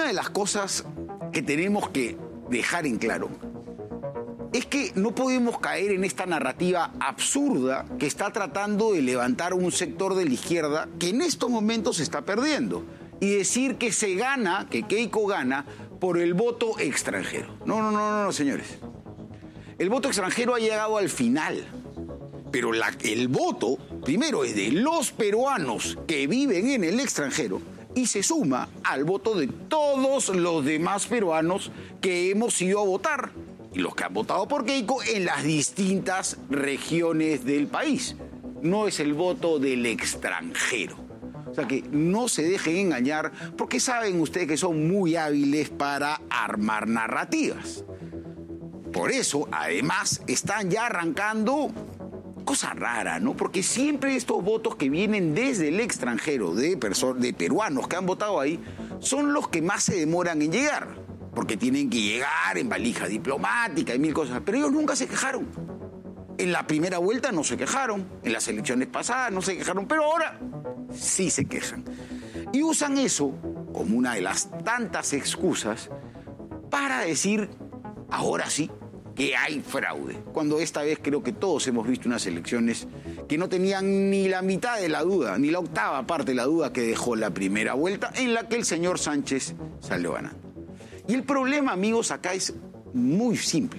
Una de las cosas que tenemos que dejar en claro es que no podemos caer en esta narrativa absurda que está tratando de levantar un sector de la izquierda que en estos momentos se está perdiendo y decir que se gana, que Keiko gana por el voto extranjero. No, señores. El voto extranjero ha llegado al final, pero el voto, primero, es de los peruanos que viven en el extranjero y se suma al voto de todos los demás peruanos que hemos ido a votar y los que han votado por Keiko en las distintas regiones del país. No es el voto del extranjero. O sea que no se dejen engañar porque saben ustedes que son muy hábiles para armar narrativas. Por eso, además, están ya arrancando cosa rara, ¿no? Porque siempre estos votos que vienen desde el extranjero, de peruanos que han votado ahí, son los que más se demoran en llegar. Porque tienen que llegar en valija diplomática y mil cosas. Pero ellos nunca se quejaron. En la primera vuelta no se quejaron. En las elecciones pasadas no se quejaron. Pero ahora sí se quejan. Y usan eso como una de las tantas excusas para decir, ahora sí, que hay fraude. Cuando esta vez creo que todos hemos visto unas elecciones que no tenían ni la mitad de la duda, ni la octava parte de la duda que dejó la primera vuelta, en la que el señor Sánchez salió ganando. Y el problema, amigos, acá es muy simple.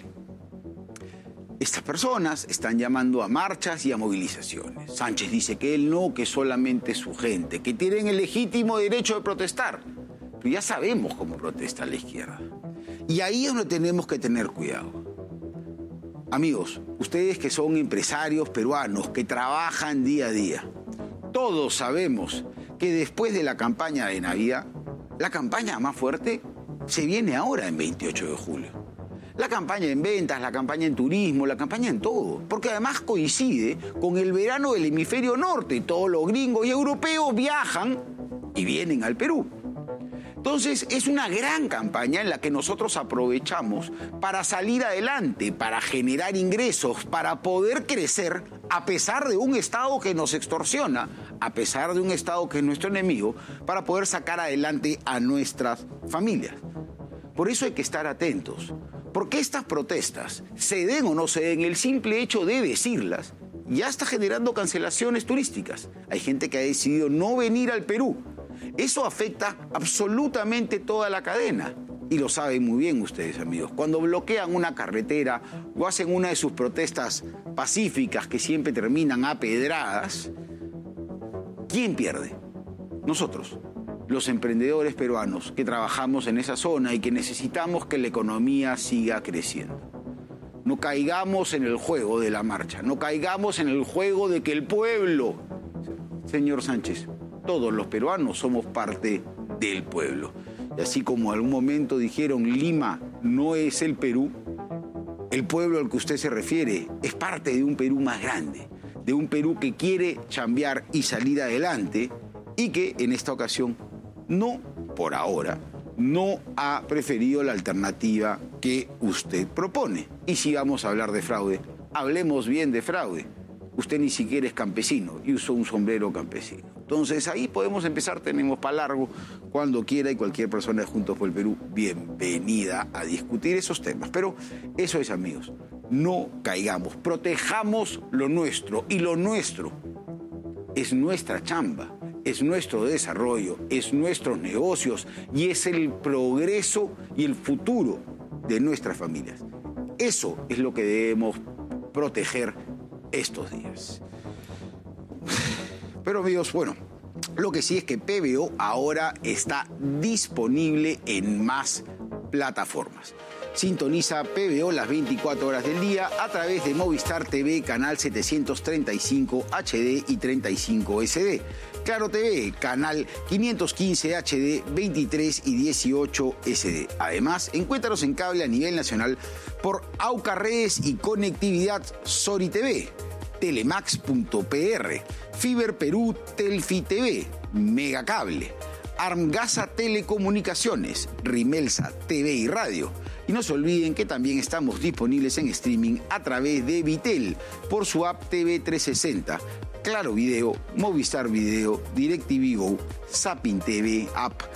Estas personas están llamando a marchas y a movilizaciones. Sánchez dice que él no, que solamente su gente, que tienen el legítimo derecho de protestar. Pero ya sabemos cómo protesta la izquierda. Y ahí es donde tenemos que tener cuidado. Amigos, ustedes que son empresarios peruanos, que trabajan día a día, todos sabemos que después de la campaña de Navidad, la campaña más fuerte se viene ahora en 28 de julio. La campaña en ventas, la campaña en turismo, la campaña en todo. Porque además coincide con el verano del hemisferio norte. Todos los gringos y europeos viajan y vienen al Perú. Entonces, es una gran campaña en la que nosotros aprovechamos para salir adelante, para generar ingresos, para poder crecer a pesar de un Estado que nos extorsiona, a pesar de un Estado que es nuestro enemigo, para poder sacar adelante a nuestras familias. Por eso hay que estar atentos, porque estas protestas, se den o no se den, el simple hecho de decirlas ya está generando cancelaciones turísticas. Hay gente que ha decidido no venir al Perú. Eso afecta absolutamente toda la cadena. Y lo saben muy bien ustedes, amigos. Cuando bloquean una carretera o hacen una de sus protestas pacíficas que siempre terminan a pedradas, ¿quién pierde? Nosotros, los emprendedores peruanos que trabajamos en esa zona y que necesitamos que la economía siga creciendo. No caigamos en el juego de la marcha, no caigamos en el juego de que el pueblo... Señor Sánchez, todos los peruanos somos parte del pueblo. Y así como en algún momento dijeron Lima no es el Perú, el pueblo al que usted se refiere es parte de un Perú más grande, de un Perú que quiere chambear y salir adelante y que en esta ocasión no, por ahora, no ha preferido la alternativa que usted propone. Y si vamos a hablar de fraude, hablemos bien de fraude. Usted ni siquiera es campesino y usó un sombrero campesino. Entonces ahí podemos empezar, tenemos para largo, cuando quiera, y cualquier persona de Juntos por el Perú, bienvenida a discutir esos temas. Pero eso es, amigos, no caigamos, protejamos lo nuestro, y lo nuestro es nuestra chamba, es nuestro desarrollo, es nuestros negocios y es el progreso y el futuro de nuestras familias. Eso es lo que debemos proteger estos días. Pero amigos, bueno, lo que sí es que PBO ahora está disponible en más plataformas. Sintoniza PBO las 24 horas del día a través de Movistar TV, canal 735 HD y 35 SD. Claro TV, canal 515 HD, 23 y 18 SD. Además, encuéntranos en cable a nivel nacional por Auca Redes y Conectividad Sori TV, Telemax.pr, Fiber Perú, Telfi TV, Megacable, Armgasa Telecomunicaciones, Rimelsa TV y Radio. Y no se olviden que también estamos disponibles en streaming a través de Vitel por su app TV 360, Claro Video, Movistar Video, DirecTV Go, Zapping TV App,